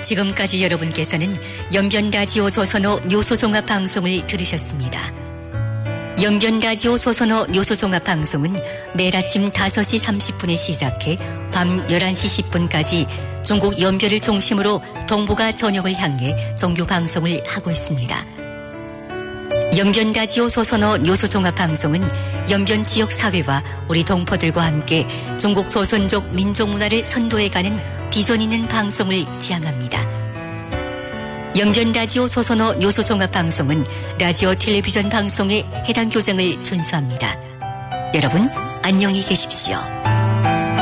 지금까지 여러분께서는 연변라디오 조선호 뉴스종합방송을 들으셨습니다. 연변라디오 조선호 뉴스종합방송은 매일 아침 5시 30분에 시작해 밤 11시 10분까지 중국 연변을 중심으로 동북아 전역을 향해 정규 방송을 하고 있습니다. 연변라디오 조선호 뉴스종합방송은 연변 지역 사회와 우리 동포들과 함께 중국 조선족 민족문화를 선도해가는 비전 있는 방송을 지향합니다. 연변라디오 조선호 뉴스종합방송은 라디오 텔레비전 방송의 해당 교정을 준수합니다. 여러분 안녕히 계십시오.